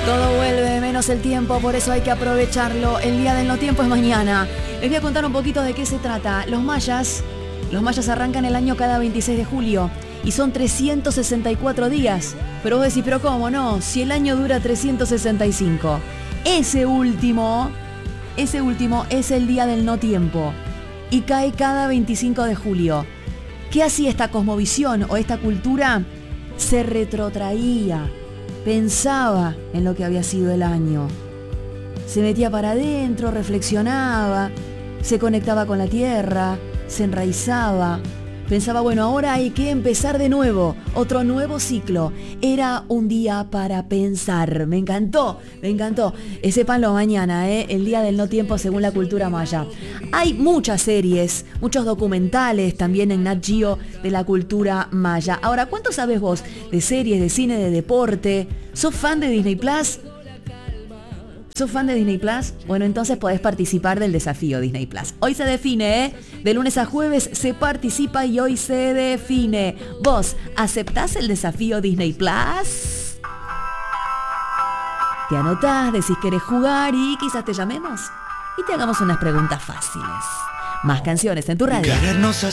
Todo vuelve menos el tiempo, por eso hay que aprovecharlo. El día del no tiempo es mañana. Les voy a contar un poquito de qué se trata. Los mayas arrancan el año cada 26 de julio y son 364 días. Pero vos decís, ¿pero cómo no? Si el año dura 365. Ese último es el día del no tiempo y cae cada 25 de julio. ¿Qué hacía esta cosmovisión o esta cultura? Se retrotraía, pensaba en lo que había sido el año, se metía para adentro, reflexionaba, se conectaba con la tierra, se enraizaba, pensaba, bueno, ahora hay que empezar de nuevo, otro nuevo ciclo. Era un día para pensar. Me encantó. Sépanlo mañana, el día del no tiempo según la cultura maya. Hay muchas series, muchos documentales también en Nat Geo de la cultura maya. Ahora, ¿cuánto sabes vos de series, de cine, de deporte? ¿Sos fan de Disney Plus? ¿Sos fan de Disney Plus? Bueno, entonces podés participar del desafío Disney Plus. Hoy se define, De lunes a jueves se participa y hoy se define. ¿Vos aceptás el desafío Disney Plus? Te anotás, decís que querés jugar y quizás te llamemos y te hagamos unas preguntas fáciles. Más canciones en tu radio.